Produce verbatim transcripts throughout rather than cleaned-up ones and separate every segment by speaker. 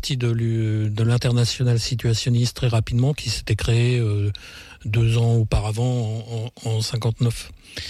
Speaker 1: partie de, de l'internationale situationniste très rapidement, qui s'était créée euh, deux ans auparavant, en, en cinquante-neuf.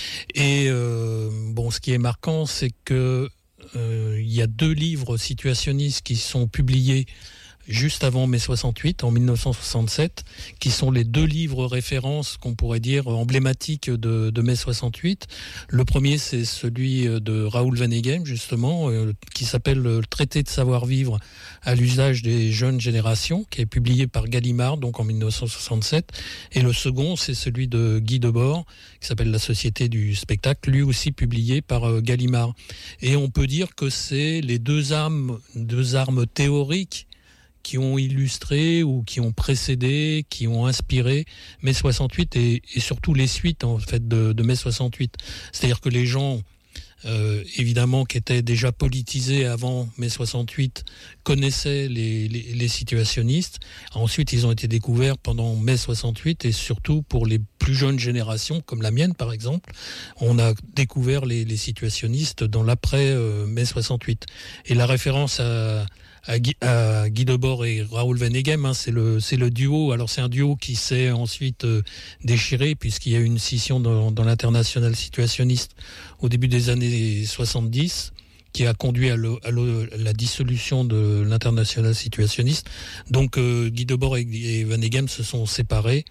Speaker 1: Et euh, bon, ce qui est marquant, c'est que euh, il y a deux livres situationnistes qui sont publiés juste avant mai soixante-huit, en dix-neuf cent soixante-sept, qui sont les deux livres références, qu'on pourrait dire, emblématiques de, de mai soixante-huit. Le premier, c'est celui de Raoul Vaneigem, justement, euh, qui s'appelle le Traité de savoir-vivre à l'usage des jeunes générations, qui est publié par Gallimard, donc en dix-neuf cent soixante-sept. Et le second, c'est celui de Guy Debord, qui s'appelle La Société du spectacle, lui aussi publié par euh, Gallimard. Et on peut dire que c'est les deux armes, deux armes théoriques qui ont illustré ou qui ont précédé, qui ont inspiré mai soixante-huit et, et surtout les suites en fait de, de mai soixante-huit. C'est-à-dire que les gens, euh, évidemment, qui étaient déjà politisés avant mai soixante-huit, connaissaient les, les, les situationnistes. Ensuite, ils ont été découverts pendant mai soixante-huit et surtout pour les plus jeunes générations, comme la mienne par exemple, on a découvert les, les situationnistes dans l'après euh, mai soixante-huit. Et la référence à À Guy, à Guy Debord et Raoul Vaneigem, hein, c'est le c'est le duo. Alors c'est un duo qui s'est ensuite euh, déchiré puisqu'il y a eu une scission dans, dans l'internationale situationniste au début des années soixante-dix, qui a conduit à, le, à, le, à la dissolution de l'internationale situationniste. Donc euh, Guy Debord et, et Vaneigem se sont séparés.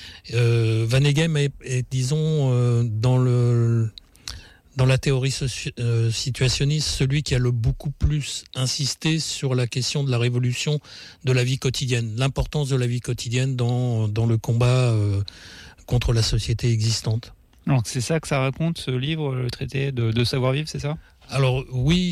Speaker 1: Euh, Vaneigem est, est disons euh, dans le Dans la théorie soci- euh, situationniste, celui qui a le beaucoup plus insisté sur la question de la révolution de la vie quotidienne, l'importance de la vie quotidienne dans, dans le combat euh, contre la société existante.
Speaker 2: Donc c'est ça que ça raconte, ce livre, le traité de, de savoir-vivre, c'est ça ?
Speaker 1: Alors oui,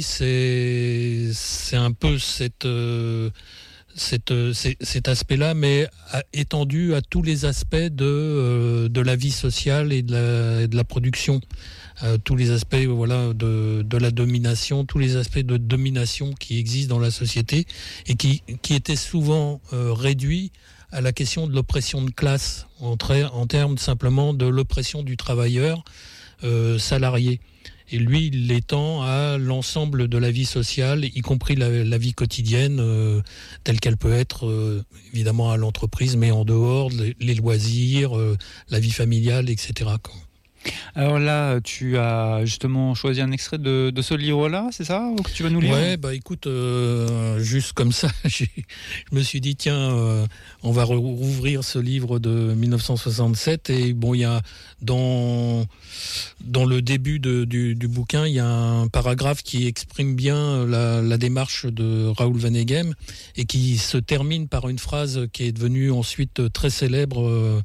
Speaker 1: c'est, c'est un peu cette... Euh, Cette, cet aspect-là, mais étendu à tous les aspects de, euh, de la vie sociale et de la, et de la production. Euh, tous les aspects voilà, de, de la domination, tous les aspects de domination qui existent dans la société et qui, qui étaient souvent euh, réduits à la question de l'oppression de classe, en, tra- en termes simplement de l'oppression du travailleur euh, salarié. Et lui, il l'étend à l'ensemble de la vie sociale, y compris la, la vie quotidienne, euh, telle qu'elle peut être, euh, évidemment, à l'entreprise, mais en dehors, les, les loisirs, euh, la vie familiale, et cetera.
Speaker 2: Alors là, tu as justement choisi un extrait de, de ce livre-là, c'est ça, ou que tu vas nous lire ?
Speaker 1: Ouais, bah écoute, euh, juste comme ça, j'ai, je me suis dit tiens, euh, on va rouvrir ce livre de dix-neuf cent soixante-sept et bon, il y a dans dans le début de, du, du bouquin, il y a un paragraphe qui exprime bien la, la démarche de Raoul Vaneigem et qui se termine par une phrase qui est devenue ensuite très célèbre. Euh,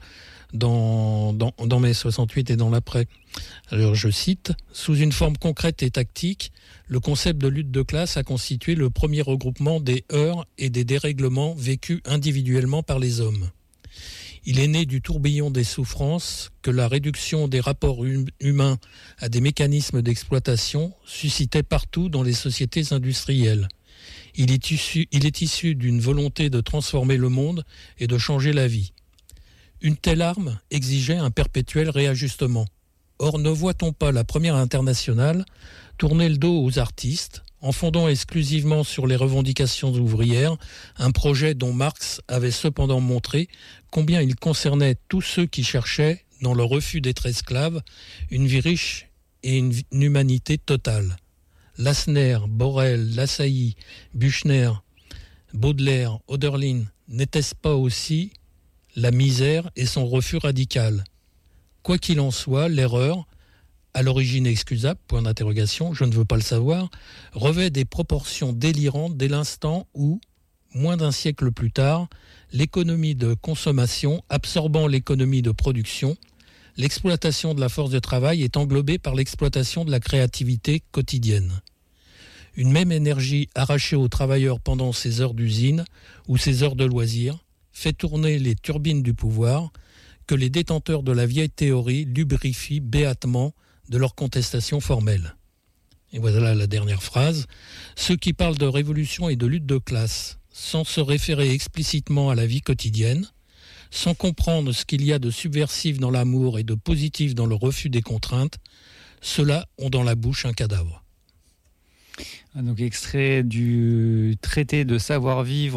Speaker 1: Dans, dans, dans mai soixante-huit et dans l'après. Alors je cite, « Sous une forme concrète et tactique, le concept de lutte de classe a constitué le premier regroupement des heurts et des dérèglements vécus individuellement par les hommes. Il est né du tourbillon des souffrances que la réduction des rapports hum- humains à des mécanismes d'exploitation suscitait partout dans les sociétés industrielles. Il est issu, il est issu d'une volonté de transformer le monde et de changer la vie. Une telle arme exigeait un perpétuel réajustement. Or, ne voit-on pas la première internationale tourner le dos aux artistes, en fondant exclusivement sur les revendications ouvrières, un projet dont Marx avait cependant montré combien il concernait tous ceux qui cherchaient, dans le refus d'être esclaves, une vie riche et une, une humanité totale. Lassner, Borel, Lassailly, Büchner, Baudelaire, Hölderlin, n'était-ce pas aussi la misère et son refus radical? Quoi qu'il en soit, l'erreur, à l'origine excusable, point d'interrogation, je ne veux pas le savoir, revêt des proportions délirantes dès l'instant où, moins d'un siècle plus tard, l'économie de consommation absorbant l'économie de production, l'exploitation de la force de travail est englobée par l'exploitation de la créativité quotidienne. Une même énergie arrachée aux travailleurs pendant ces heures d'usine ou ces heures de loisirs fait tourner les turbines du pouvoir que les détenteurs de la vieille théorie lubrifient béatement de leur contestation formelle. Et voilà la dernière phrase. Ceux qui parlent de révolution et de lutte de classe, sans se référer explicitement à la vie quotidienne, sans comprendre ce qu'il y a de subversif dans l'amour et de positif dans le refus des contraintes, ceux-là ont dans la bouche un cadavre.
Speaker 2: Donc extrait du traité de savoir-vivre